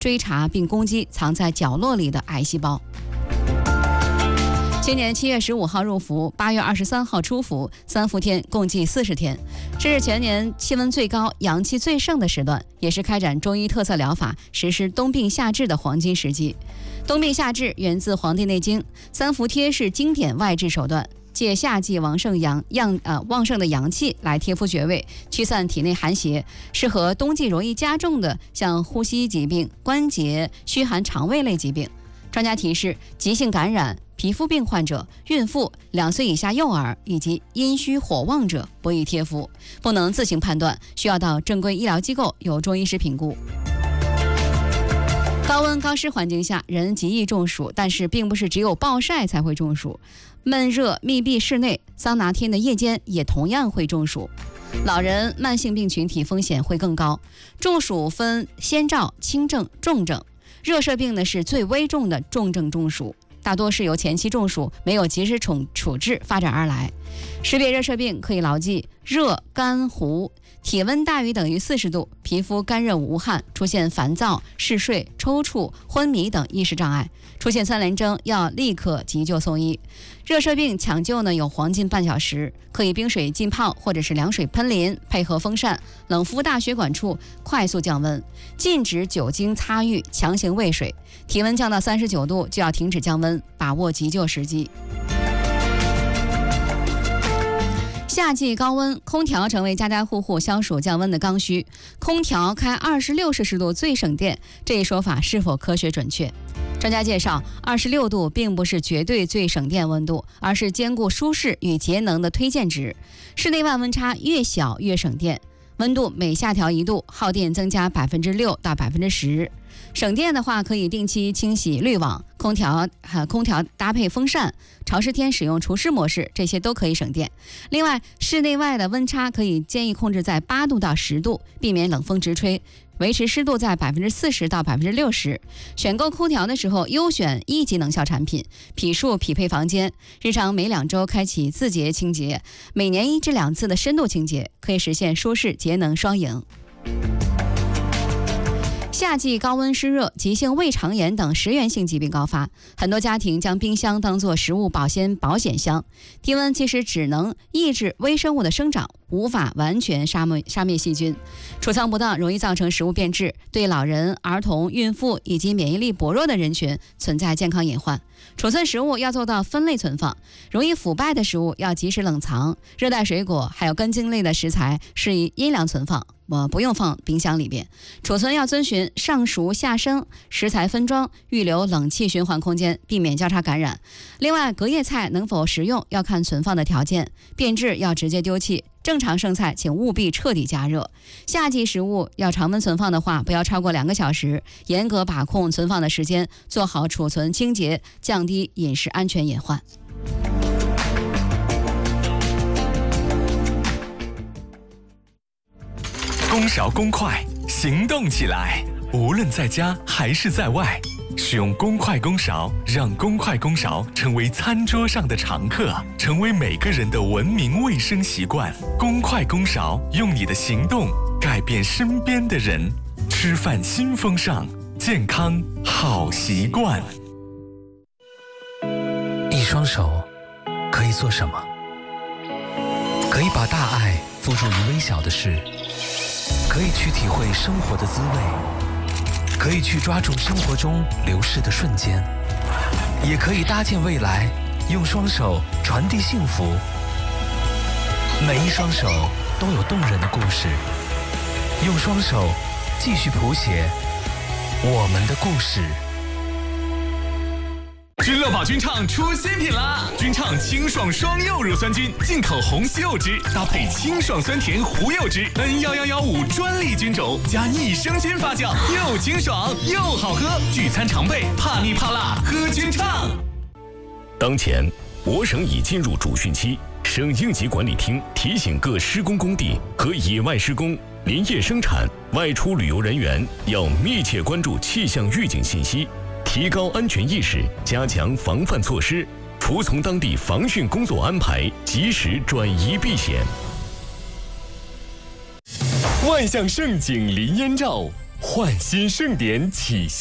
追查并攻击藏在角落里的癌细胞。今年7月15号入伏，8月23号出伏，3伏天共计40天，这是全年气温最高、阳气最盛的时段，也是开展中医特色疗法、实施冬病夏治的黄金时机。冬病夏治源自《黄帝内经》，3伏贴是经典外治手段，借夏季旺盛的阳气来贴敷穴位，驱散体内寒邪，适合冬季容易加重的像呼吸疾病、关节、虚寒、肠胃类疾病。专家提示，急性感染、皮肤病患者、孕妇、2岁以下幼儿以及阴虚火旺者不宜贴敷，不能自行判断，需要到正规医疗机构由中医师评估。高温高湿环境下，人极易中暑，但是并不是只有暴晒才会中暑，闷热密闭室内、桑拿天的夜间也同样会中暑。老人、慢性病群体风险会更高。中暑分先兆、轻症、重症。热射病呢是最危重的重症中暑，大多是由前期中暑没有及时处置发展而来。识别热射病可以牢记：热、干、糊，体温大于等于40度，皮肤干热无汗，出现烦躁、嗜睡、抽搐、昏迷等意识障碍，出现3联征要立刻急救送医。热射病抢救呢有黄金半小时，可以冰水浸泡或者是凉水喷淋，配合风扇、冷敷大血管处快速降温，禁止酒精擦浴、强行喂水，体温降到39度就要停止降温，把握急救时机。夏季高温，空调成为家家户户消暑降温的刚需。空调开26摄氏度最省电，这一说法是否科学准确？专家介绍，26度并不是绝对最省电温度，而是兼顾舒适与节能的推荐值。室内外温差越小越省电，温度每下调1度，耗电增加6%到10%。省电的话，可以定期清洗滤网，空调搭配风扇，潮湿天使用除湿模式，这些都可以省电。另外，室内外的温差可以建议控制在8度到10度，避免冷风直吹，维持湿度在40%到60%。选购空调的时候，优选1级能效产品，匹数匹配房间。日常每2周开启自洁清洁，每年1至2次的深度清洁，可以实现舒适节能双赢。夏季高温湿热，急性胃肠炎等食源性疾病高发，很多家庭将冰箱当作食物保险箱。低温其实只能抑制微生物的生长，无法完全杀灭细菌。储藏不当容易造成食物变质，对老人、儿童、孕妇以及免疫力薄弱的人群存在健康隐患。储存食物要做到分类存放，容易腐败的食物要及时冷藏，热带水果还有根茎类的食材适宜阴凉存放，不用放冰箱里边。储存要遵循上熟下生，食材分装，预留冷气循环空间，避免交叉感染。另外，隔夜菜能否食用要看存放的条件，变质要直接丢弃，正常剩菜请务必彻底加热。夏季食物要常温存放的话，不要超过2个小时，严格把控存放的时间，做好储存清洁，降低饮食安全隐患。 公勺公筷，行动起来！无论在家还是在外，使用公筷公勺，让公筷公勺成为餐桌上的常客，成为每个人的文明卫生习惯。公筷公勺，用你的行动改变身边的人。吃饭新风尚，健康好习惯。 一双手可以做什么？可以把大爱付诸于微小的事，可以去体会生活的滋味，可以去抓住生活中流逝的瞬间，也可以搭建未来，用双手传递幸福。每一双手都有动人的故事，用双手继续谱写我们的故事。 君乐宝君畅出新品啦！君畅清爽双柚乳酸菌，进口红西柚汁搭配清爽酸甜胡柚汁，N11115专利菌种加益生菌发酵，又清爽又好喝。聚餐常备，怕腻怕辣喝君畅。 当前，我省已进入主汛期，省应急管理厅提醒各施工工地和野外施工、林业生产、外出旅游人员要密切关注气象预警信息。提高安全意识，加强防范措施，服从当地防汛工作安排，及时转移避险。 万象盛景临燕赵， 焕新盛典启